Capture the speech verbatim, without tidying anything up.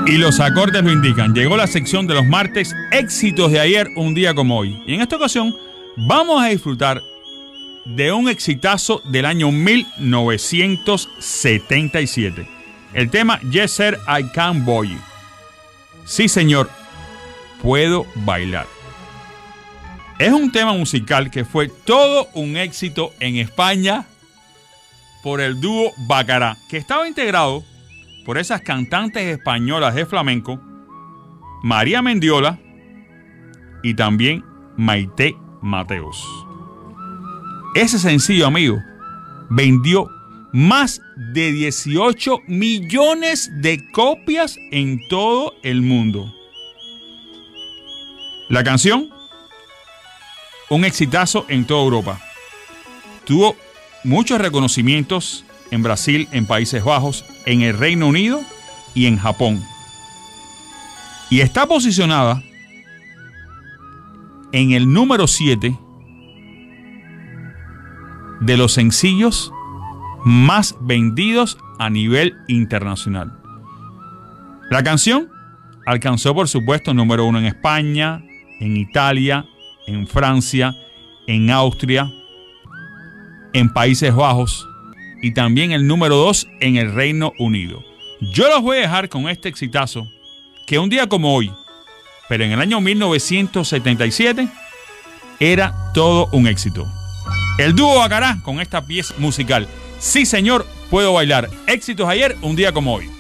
Y los acordes lo indican. Llegó la sección de los martes, éxitos de ayer, un día como hoy. Y en esta ocasión vamos a disfrutar de un exitazo del año mil novecientos setenta y siete. El tema Yes Sir, I Can Boy. Sí, señor, puedo bailar. Es un tema musical que fue todo un éxito en España por el dúo Bacará, que estaba integrado por esas cantantes españolas de flamenco, María Mendiola y también Maite Mateos. Ese sencillo, amigo, vendió más de dieciocho millones de copias en todo el mundo. La canción, un exitazo en toda Europa. Tuvo muchos reconocimientos en Brasil, en Países Bajos, en el Reino Unido y en Japón. Y está posicionada en el número siete de los sencillos más vendidos a nivel internacional. La canción alcanzó, por supuesto, número uno en España, en Italia, en Francia, en Austria, en Países Bajos y también el número dos en el Reino Unido. Yo los voy a dejar con este exitazo que un día como hoy, pero en el año mil novecientos setenta y siete, era todo un éxito. El dúo Bacará con esta pieza musical. Sí, señor, puedo bailar. Éxitos ayer, un día como hoy.